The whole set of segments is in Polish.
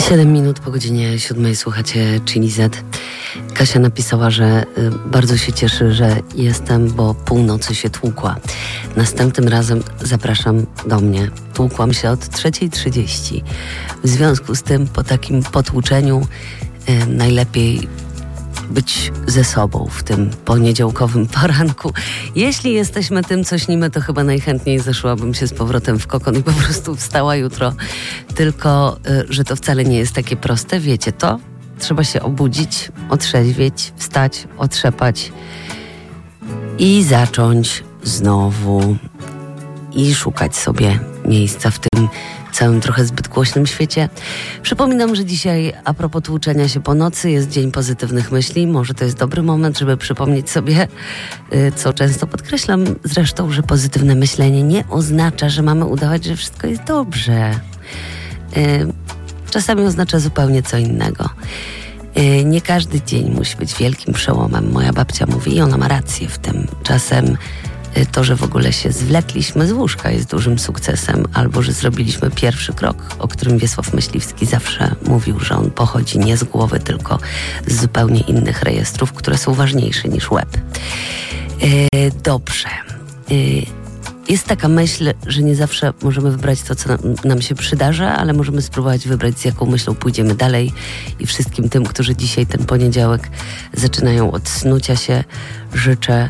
7 minut po godzinie 7 słuchacie Chili Z. Kasia napisała, że bardzo się cieszy, że jestem, bo północy się tłukła. Następnym razem zapraszam do mnie. Tłukłam się od 3:30. W związku z tym po takim potłuczeniu najlepiej być ze sobą w tym poniedziałkowym poranku. Jeśli jesteśmy tym, co śnimy, to chyba najchętniej zeszłabym się z powrotem w kokon i po prostu wstała jutro. Tylko, że to wcale nie jest takie proste. Wiecie to? Trzeba się obudzić, otrzeźwieć, wstać, otrzepać i zacząć znowu i szukać sobie miejsca w tym całym trochę zbyt głośnym świecie. Przypominam, że dzisiaj a propos tłuczenia się po nocy jest Dzień Pozytywnych Myśli. Może to jest dobry moment, żeby przypomnieć sobie, co często podkreślam zresztą, że pozytywne myślenie nie oznacza, że mamy udawać, że wszystko jest dobrze. Czasami oznacza zupełnie co innego. Nie każdy dzień musi być wielkim przełomem. Moja babcia mówi i ona ma rację w tym. Czasem to, że w ogóle się zwlekliśmy z łóżka jest dużym sukcesem, albo że zrobiliśmy pierwszy krok, o którym Wiesław Myśliwski zawsze mówił, że on pochodzi nie z głowy, tylko z zupełnie innych rejestrów, które są ważniejsze niż łeb. Dobrze. Jest taka myśl, że nie zawsze możemy wybrać to, co nam się przydarza, ale możemy spróbować wybrać, z jaką myślą pójdziemy dalej. I wszystkim tym, którzy dzisiaj ten poniedziałek zaczynają od snucia się, życzę,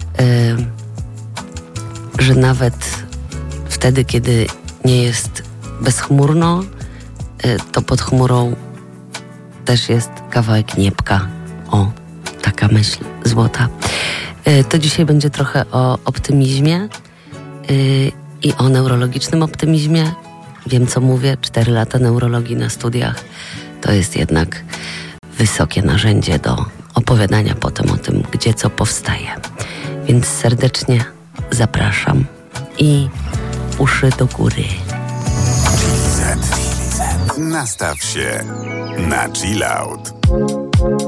że nawet wtedy, kiedy nie jest bezchmurno, to pod chmurą też jest kawałek niebka. O, taka myśl złota. To dzisiaj będzie trochę o optymizmie i o neurologicznym optymizmie. Wiem, co mówię, 4 lata neurologii na studiach to jest jednak wysokie narzędzie do opowiadania potem o tym, gdzie co powstaje. Więc serdecznie zapraszam i uszy do góry. Nastaw się na chill out.